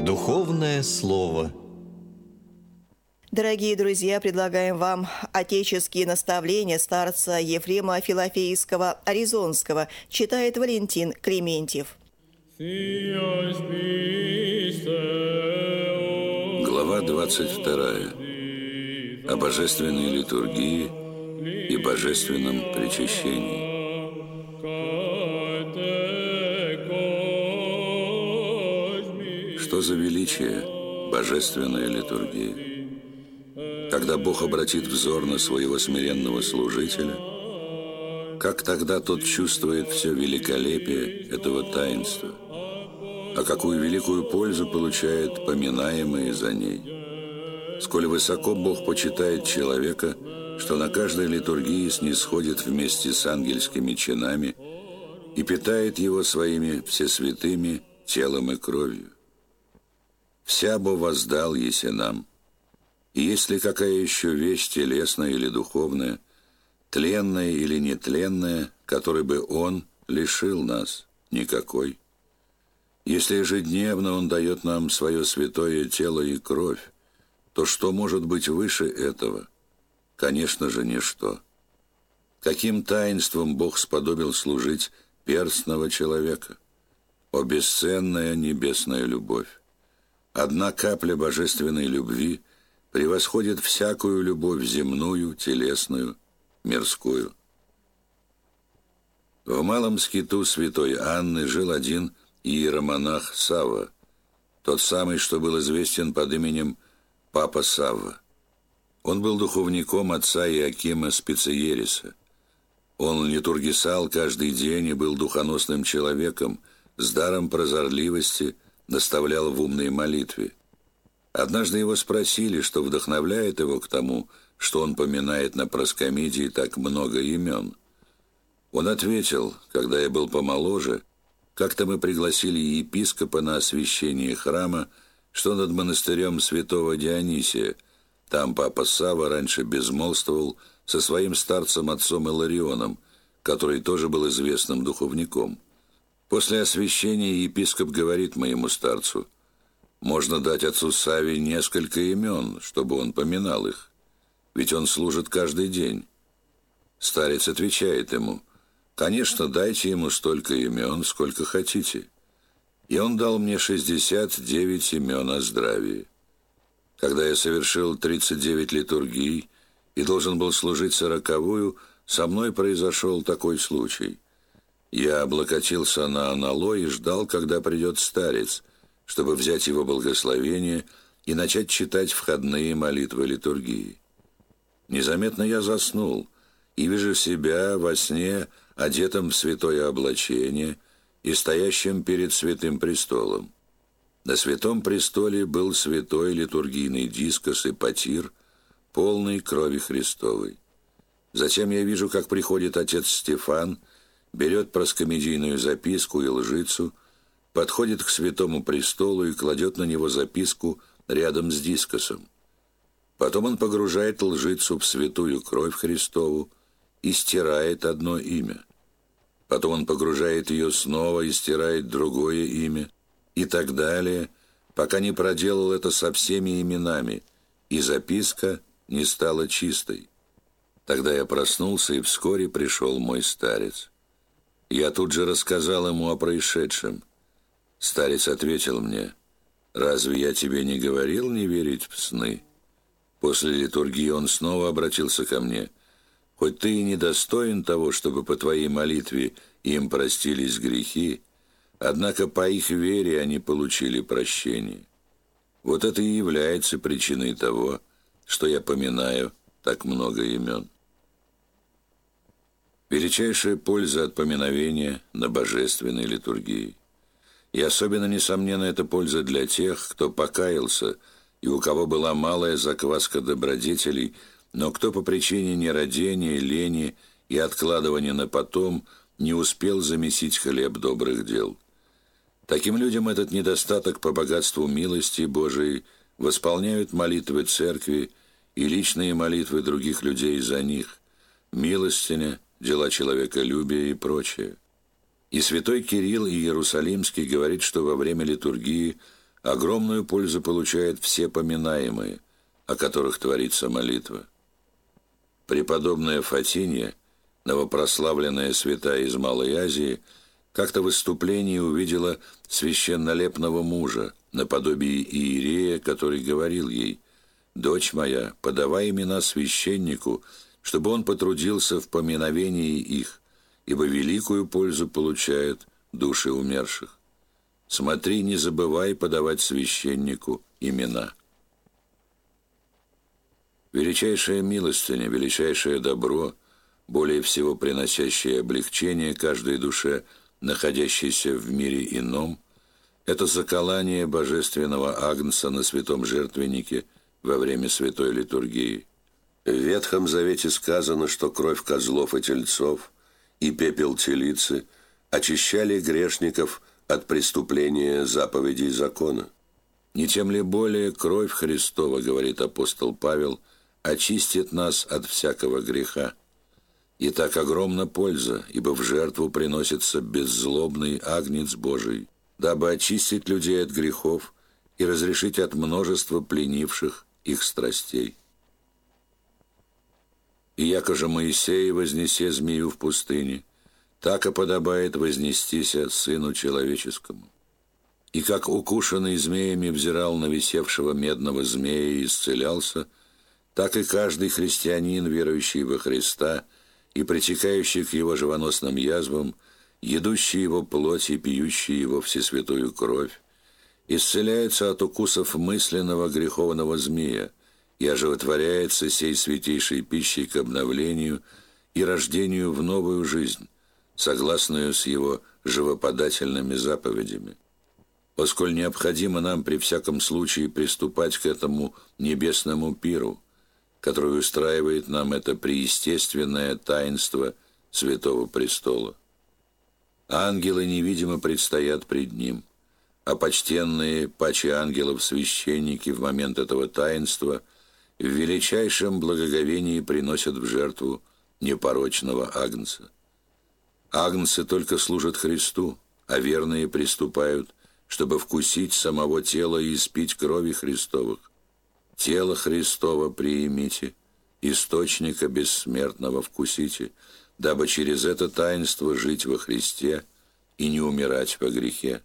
Духовное слово. Дорогие друзья, предлагаем вам отеческие наставления старца Ефрема Филофейского Аризонского, читает Валентин Клементьев. Глава 22. О божественной литургии и божественном причащении. Что за величие божественная литургия? Когда Бог обратит взор на своего смиренного служителя, как тогда тот чувствует все великолепие этого таинства, а какую великую пользу получает поминаемый за ней. Сколь высоко Бог почитает человека, что на каждой литургии снисходит вместе с ангельскими чинами и питает его своими всесвятыми телом и кровью. «Вся бо воздал еси нам». И есть ли какая еще вещь, телесная или духовная, тленная или нетленная, которой бы Он лишил нас? Никакой. Если ежедневно Он дает нам свое святое тело и кровь, то что может быть выше этого? Конечно же, ничто. Каким таинством Бог сподобил служить перстного человека? О бесценная небесная любовь! Одна капля божественной любви превосходит всякую любовь земную, телесную, мирскую. В малом скиту святой Анны жил один иеромонах Савва, тот самый, что был известен под именем Папа Савва. Он был духовником отца Иоакима Специериса. Он литургисал каждый день и был духоносным человеком, с даром прозорливости наставлял в умной молитве. Однажды его спросили, что вдохновляет его к тому, что он поминает на проскомидии так много имен. Он ответил: когда я был помоложе, как-то мы пригласили епископа на освящение храма, что над монастырем святого Дионисия. Там папа Савва раньше безмолвствовал со своим старцем отцом Иларионом, который тоже был известным духовником. После освящения епископ говорит моему старцу: можно дать отцу Савве несколько имен, чтобы он поминал их, ведь он служит каждый день. Старец отвечает ему: конечно, дайте ему столько имен, сколько хотите. И он дал мне 69 имен о здравии. Когда я совершил 39 литургий и должен был служить 40-ю, со мной произошел такой случай. Я облокотился на аналой и ждал, когда придет старец, чтобы взять его благословение и начать читать входные молитвы литургии. Незаметно я заснул и вижу себя во сне одетым в святое облачение и стоящим перед святым престолом. На святом престоле был святой литургийный дискос и потир, полный крови Христовой. Затем я вижу, как приходит отец Стефан, берет проскомидийную записку и лжицу, подходит к святому престолу и кладет на него записку рядом с дискосом. Потом он погружает лжицу в святую кровь Христову и стирает одно имя. Потом он погружает ее снова и стирает другое имя, и так далее, пока не проделал это со всеми именами, и записка не стала чистой. Тогда я проснулся, и вскоре пришел мой старец. Я тут же рассказал ему о происшедшем. Старец ответил мне: «Разве я тебе не говорил не верить в сны?» После литургии он снова обратился ко мне: «Хоть ты и недостоин того, чтобы по твоей молитве им простились грехи, однако по их вере они получили прощение. Вот это и является причиной того, что я поминаю так много имен». Величайшая польза от поминовения на божественной литургии. И особенно, несомненно, это польза для тех, кто покаялся и у кого была малая закваска добродетелей, но кто по причине нерадения, лени и откладывания на потом не успел замесить хлеб добрых дел. Таким людям этот недостаток по богатству милости Божией восполняют молитвы церкви и личные молитвы других людей за них, милостиня, дела человеколюбия и прочее. И святой Кирилл Иерусалимский говорит, что во время литургии огромную пользу получают все поминаемые, о которых творится молитва. Преподобная Фатинья, новопрославленная святая из Малой Азии, как-то в выступлении увидела священнолепного мужа, наподобие иерея, который говорил ей: «Дочь моя, подавай имена священнику, чтобы он потрудился в поминовении их, ибо великую пользу получают души умерших. Смотри, не забывай подавать священнику имена». Величайшая милостыня, величайшее добро, более всего приносящее облегчение каждой душе, находящейся в мире ином, это заколание божественного агнца на святом жертвеннике во время святой литургии. В Ветхом Завете сказано, что кровь козлов и тельцов и пепел телицы очищали грешников от преступления заповедей закона. Не тем ли более кровь Христова, говорит апостол Павел, очистит нас от всякого греха. И так огромна польза, ибо в жертву приносится беззлобный агнец Божий, дабы очистить людей от грехов и разрешить от множества пленивших их страстей. И яко же Моисей вознесе змею в пустыне, так и подобает вознестися Сыну Человеческому. И как укушенный змеями взирал на висевшего медного змея и исцелялся, так и каждый христианин, верующий во Христа и притекающий к его живоносным язвам, едущий его плоть и пьющий его всесвятую кровь, исцеляется от укусов мысленного греховного змея и оживотворяется сей святейшей пищей к обновлению и рождению в новую жизнь, согласную с его живоподательными заповедями. Поскольку необходимо нам при всяком случае приступать к этому небесному пиру, который устраивает нам это преестественное таинство Святого Престола. Ангелы невидимо предстоят пред Ним, а почтенные паче ангелов священники в момент этого таинства в величайшем благоговении приносят в жертву непорочного агнца. Агнцы только служат Христу, а верные приступают, чтобы вкусить самого тела и испить крови Христовых. Тело Христово приимите, источника бессмертного вкусите, дабы через это таинство жить во Христе и не умирать во грехе.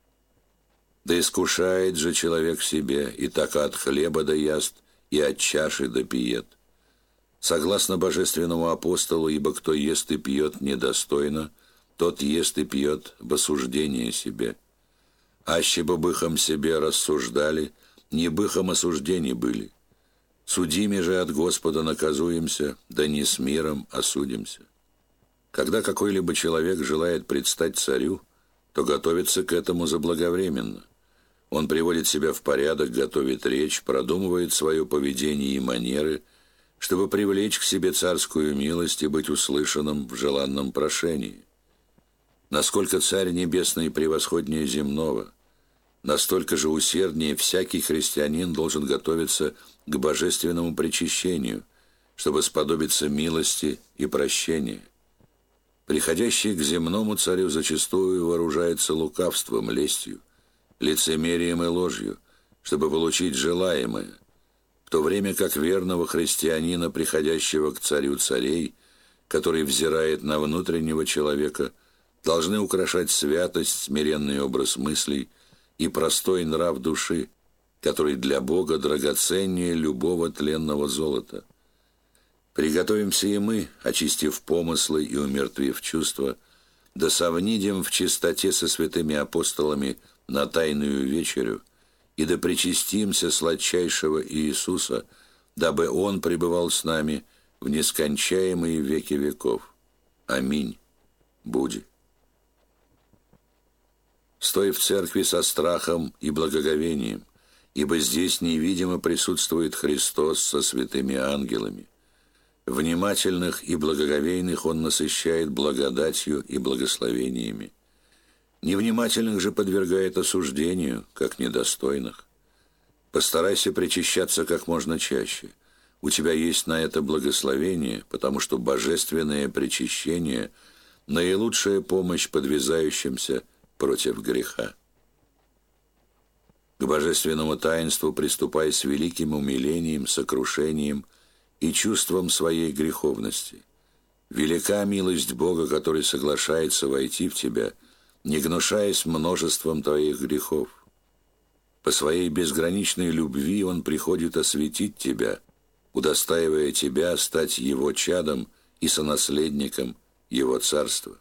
Да искушает же человек в себе, и так от хлеба да яст, и от чаши да пиет. Согласно божественному апостолу, ибо кто ест и пьет недостойно, тот ест и пьет в осуждение себе. Аще бы быхом себе рассуждали, не быхом осуждены были. Судими же от Господа наказуемся, да не с миром осудимся. Когда какой-либо человек желает предстать царю, то готовится к этому заблаговременно. Он приводит себя в порядок, готовит речь, продумывает свое поведение и манеры, чтобы привлечь к себе царскую милость и быть услышанным в желанном прошении. Насколько Царь Небесный превосходнее земного, настолько же усерднее всякий христианин должен готовиться к божественному причащению, чтобы сподобиться милости и прощения. Приходящий к земному царю зачастую вооружается лукавством, лестью, лицемерием и ложью, чтобы получить желаемое, в то время как верного христианина, приходящего к царю царей, который взирает на внутреннего человека, должны украшать святость, смиренный образ мыслей и простой нрав души, который для Бога драгоценнее любого тленного золота. Приготовимся и мы, очистив помыслы и умертвив чувства, да совнидем в чистоте со святыми апостолами на тайную вечерю, и да причастимся сладчайшего Иисуса, дабы Он пребывал с нами в нескончаемые веки веков. Аминь. Буди. Стой в церкви со страхом и благоговением, ибо здесь невидимо присутствует Христос со святыми ангелами. Внимательных и благоговейных Он насыщает благодатью и благословениями. Невнимательных же подвергает осуждению, как недостойных. Постарайся причащаться как можно чаще. У тебя есть на это благословение, потому что божественное причащение – наилучшая помощь подвязающимся против греха. К божественному таинству приступай с великим умилением, сокрушением и чувством своей греховности. Велика милость Бога, который соглашается войти в тебя, не гнушаясь множеством твоих грехов. По своей безграничной любви Он приходит осветить тебя, удостаивая тебя стать Его чадом и сонаследником Его царства.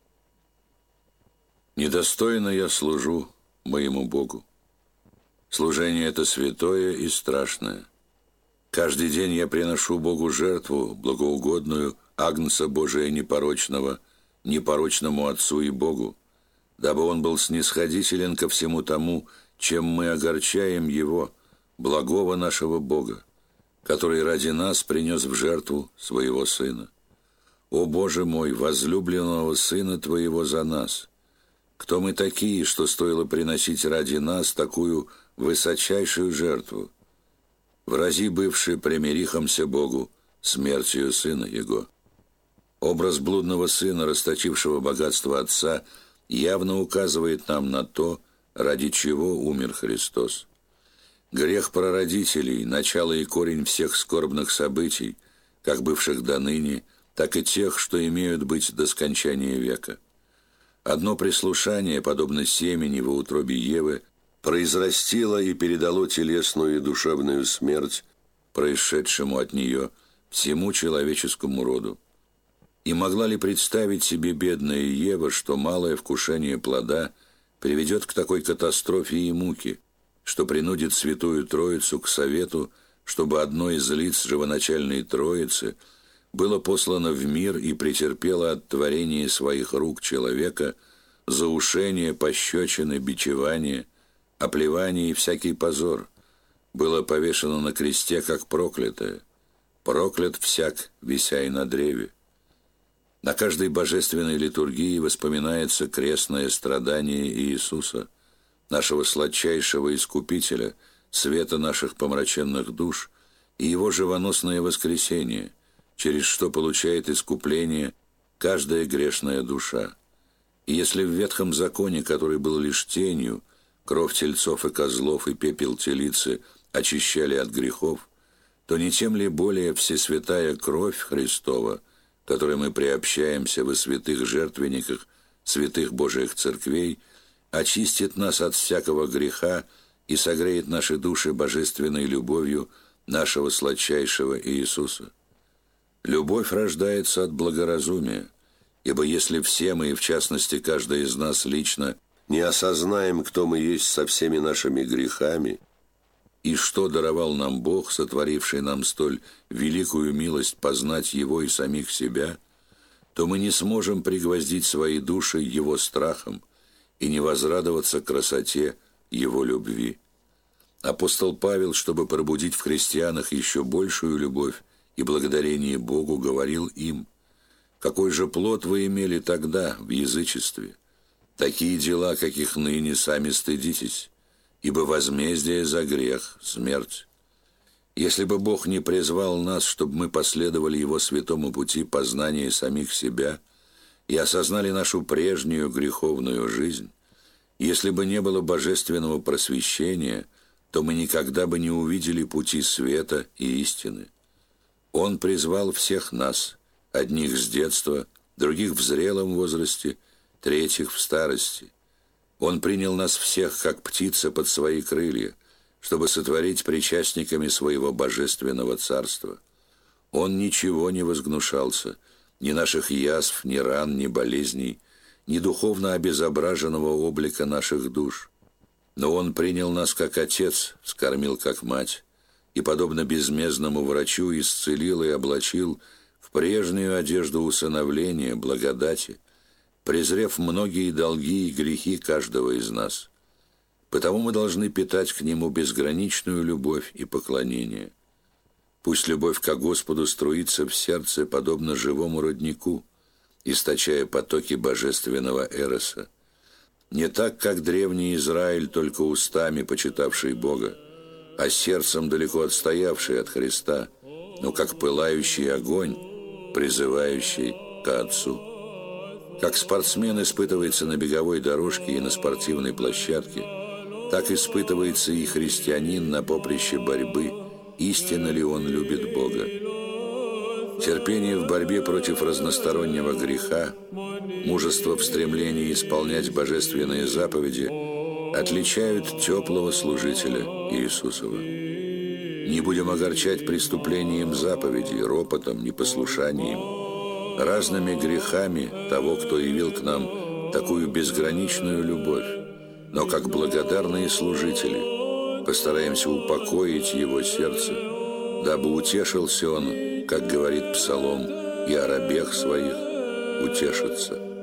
Недостойно я служу моему Богу. Служение это святое и страшное. Каждый день я приношу Богу жертву, благоугодную, Агнца Божия непорочного, непорочному Отцу и Богу, дабы Он был снисходителен ко всему тому, чем мы огорчаем Его, благого нашего Бога, который ради нас принес в жертву Своего Сына. О Боже мой, возлюбленного Сына Твоего за нас! Кто мы такие, что стоило приносить ради нас такую высочайшую жертву? Врази бывшие примирихомся Богу смертью Сына Его. Образ блудного сына, расточившего богатство Отца, явно указывает нам на то, ради чего умер Христос. Грех прародителей, начало и корень всех скорбных событий, как бывших до ныне, так и тех, что имеют быть до скончания века. Одно прислушание, подобно семени во утробе Евы, произрастило и передало телесную и душевную смерть, происшедшему от нее, всему человеческому роду. И могла ли представить себе бедная Ева, что малое вкушение плода приведет к такой катастрофе и муке, что принудит Святую Троицу к совету, чтобы одно из лиц живоначальной Троицы было послано в мир и претерпело от творения своих рук человека заушение, пощечины, бичевание, оплевание и всякий позор, было повешено на кресте как проклятое. Проклят всяк, вися и на древе. На каждой божественной литургии воспоминается крестное страдание Иисуса, нашего сладчайшего Искупителя, света наших помраченных душ, и Его живоносное воскресение, через что получает искупление каждая грешная душа. И если в Ветхом Законе, который был лишь тенью, кровь тельцов и козлов и пепел телицы очищали от грехов, то не тем ли более всесвятая кровь Христова, которой мы приобщаемся во святых жертвенниках святых Божиих церквей, очистит нас от всякого греха и согреет наши души божественной любовью нашего сладчайшего Иисуса. Любовь рождается от благоразумия, ибо если все мы, и в частности каждый из нас лично, не осознаем, кто мы есть со всеми нашими грехами, и что даровал нам Бог, сотворивший нам столь великую милость познать Его и самих себя, то мы не сможем пригвоздить свои души Его страхом и не возрадоваться красоте Его любви. Апостол Павел, чтобы пробудить в христианах еще большую любовь и благодарение Богу, говорил им: «Какой же плод вы имели тогда в язычестве? Такие дела, каких ныне сами стыдитесь, ибо возмездие за грех – смерть. Если бы Бог не призвал нас, чтобы мы последовали Его святому пути познания самих себя и осознали нашу прежнюю греховную жизнь, если бы не было божественного просвещения, то мы никогда бы не увидели пути света и истины. Он призвал всех нас, одних с детства, других в зрелом возрасте, третьих в старости. Он принял нас всех, как птица, под свои крылья, чтобы сотворить причастниками своего божественного царства. Он ничего не возгнушался, ни наших язв, ни ран, ни болезней, ни духовно обезображенного облика наших душ. Но Он принял нас как отец, вскормил как мать, и, подобно безмездному врачу, исцелил и облачил в прежнюю одежду усыновления, благодати, презрев многие долги и грехи каждого из нас. Потому мы должны питать к Нему безграничную любовь и поклонение. Пусть любовь ко Господу струится в сердце, подобно живому роднику, источая потоки божественного эроса. Не так, как древний Израиль, только устами почитавший Бога, а сердцем далеко отстоявший от Христа, но как пылающий огонь, призывающий к Отцу. Как спортсмен испытывается на беговой дорожке и на спортивной площадке, Так испытывается и христианин на поприще борьбы, истинно ли он любит Бога. Терпение в борьбе против разностороннего греха, мужество в стремлении исполнять божественные заповеди отличают теплого служителя Иисусова. Не будем огорчать преступлением заповедей, ропотом, непослушанием, разными грехами того, кто явил к нам такую безграничную любовь, но как благодарные служители постараемся упокоить его сердце, дабы утешился он, как говорит Псалом, и о рабах своих утешится.